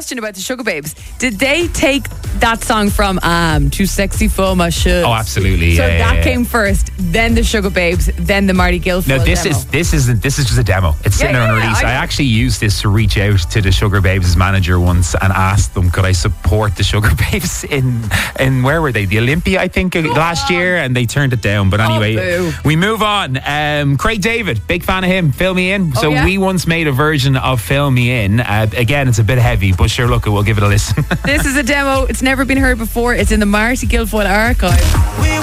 question about the Sugar Babes. Did they take that song from Too Sexy for My Shoes? Oh, absolutely. So yeah, that came first, then the Sugar Babes, then the Marty Guilfoyle No, this demo. is just a demo. It's sitting there unreleased. I actually used this to reach out to the Sugar Babes' manager once and asked them, could I support the Sugar Babes in where were they? The Olympia, I think, last year, and they turned it down. But anyway, we move on. Craig David, big fan of him. Fill Me In. So we once made a version of Fill Me In. Again, it's a bit heavy, but sure, look, we'll give it a listen. This is a demo. It's never been heard before. It's in the Marty Guilfoyle archive.